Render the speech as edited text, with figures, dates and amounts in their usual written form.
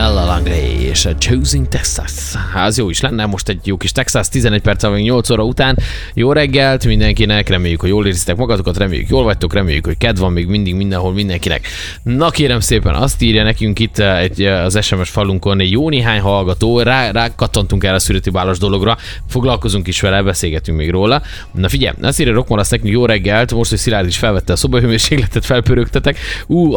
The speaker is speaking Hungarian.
Mella Langley és a Choosing Texas. Az jó is lenne, most egy jó kis Texas, 11 perc vagy 8 óra után. Jó reggelt mindenkinek, reméljük, hogy jól érzitek magatokat, reméljük, jól vagytok, reméljük, hogy kedv van még mindig mindenhol mindenkinek. Na kérem szépen, azt írja nekünk itt az SMS falunkon jó néhány hallgató, rá kattantunk el a születőbálos dologra, foglalkozunk is vele, beszélgetünk még róla. Na figyelj, azt írja Rockmalasz nekünk, jó reggelt, most, hogy Szilárd is felvette a szobahőmérsékletet, felpörögtetek.